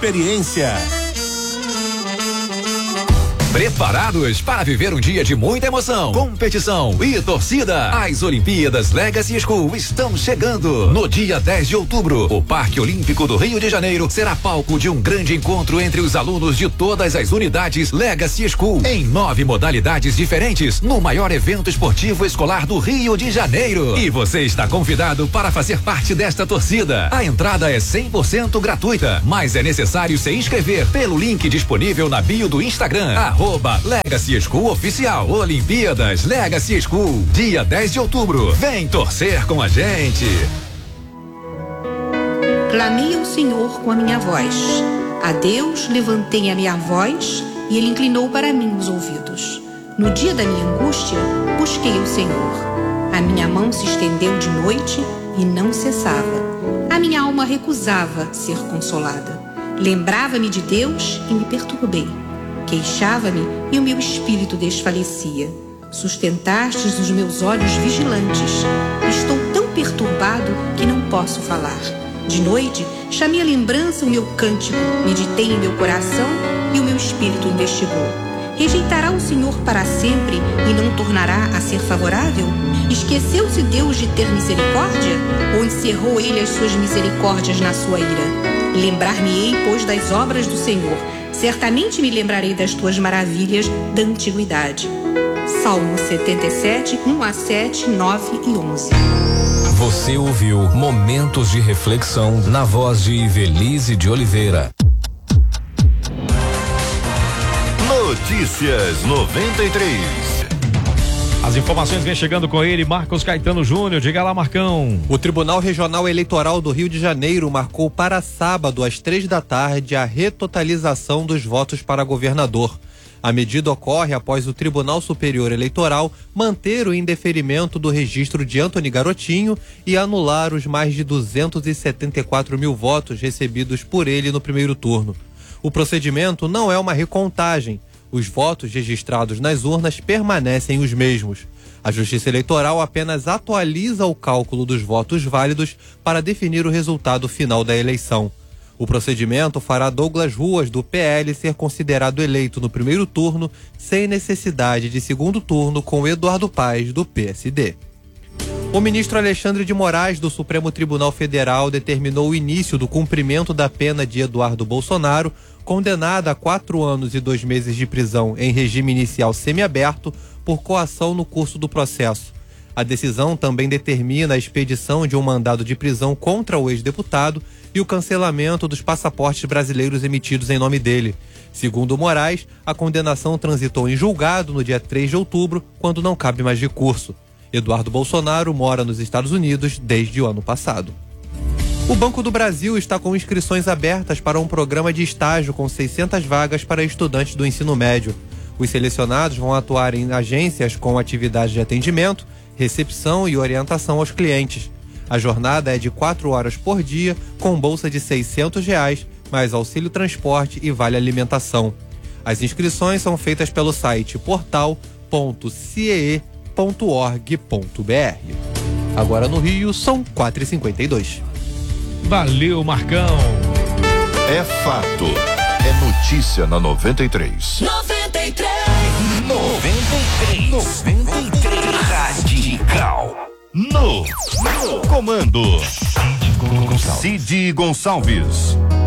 Experiência. Preparados para viver um dia de muita emoção, competição e torcida? As Olimpíadas Legacy School estão chegando. No dia 10 de outubro, o Parque Olímpico do Rio de Janeiro será palco de um grande encontro entre os alunos de todas as unidades Legacy School, em 9 modalidades diferentes, no maior evento esportivo escolar do Rio de Janeiro. E você está convidado para fazer parte desta torcida. A entrada é 100% gratuita, mas é necessário se inscrever pelo link disponível na bio do Instagram, @Legacy School Oficial. Olimpíadas Legacy School, dia 10 de outubro. Vem torcer com a gente. Clamei ao Senhor com a minha voz. A Deus levantei a minha voz e Ele inclinou para mim os ouvidos. No dia da minha angústia, busquei o Senhor. A minha mão se estendeu de noite e não cessava. A minha alma recusava ser consolada. Lembrava-me de Deus e me perturbei. Queixava-me e o meu espírito desfalecia. Sustentastes os meus olhos vigilantes. Estou tão perturbado que não posso falar. De noite, chamei a lembrança o meu cântico, meditei em meu coração e o meu espírito investigou. Rejeitará o Senhor para sempre e não tornará a ser favorável? Esqueceu-se Deus de ter misericórdia? Ou encerrou Ele as suas misericórdias na sua ira? Lembrar-me-ei, pois, das obras do Senhor. Certamente me lembrarei das tuas maravilhas da antiguidade. Salmo 77, 1-7, 9 e 11. Você ouviu Momentos de Reflexão na voz de Ivelise de Oliveira. Notícias 93. As informações vêm chegando com ele, Marcos Caetano Júnior. Diga lá, Marcão. O Tribunal Regional Eleitoral do Rio de Janeiro marcou para sábado, às 3 da tarde, a retotalização dos votos para governador. A medida ocorre após o Tribunal Superior Eleitoral manter o indeferimento do registro de Antony Garotinho e anular os mais de 274 mil votos recebidos por ele no primeiro turno. O procedimento não é uma recontagem. Os votos registrados nas urnas permanecem os mesmos. A Justiça Eleitoral apenas atualiza o cálculo dos votos válidos para definir o resultado final da eleição. O procedimento fará Douglas Ruas, do PL, ser considerado eleito no primeiro turno, sem necessidade de segundo turno com Eduardo Paes, do PSD. O ministro Alexandre de Moraes, do Supremo Tribunal Federal, determinou o início do cumprimento da pena de Eduardo Bolsonaro, condenado a 4 anos e 2 meses de prisão em regime inicial semiaberto por coação no curso do processo. A decisão também determina a expedição de um mandado de prisão contra o ex-deputado e o cancelamento dos passaportes brasileiros emitidos em nome dele. Segundo Moraes, a condenação transitou em julgado no dia 3 de outubro, quando não cabe mais recurso. Eduardo Bolsonaro mora nos Estados Unidos desde o ano passado. O Banco do Brasil está com inscrições abertas para um programa de estágio com 600 vagas para estudantes do ensino médio. Os selecionados vão atuar em agências com atividades de atendimento, recepção e orientação aos clientes. A jornada é de 4 horas por dia, com bolsa de R$600, mais auxílio transporte e vale alimentação. As inscrições são feitas pelo site portal.ciee.org.br. Agora no Rio, são 4h52. Valeu, Marcão. É fato. É notícia na 93. 93. Radical. No comando. Cid Gonçalves.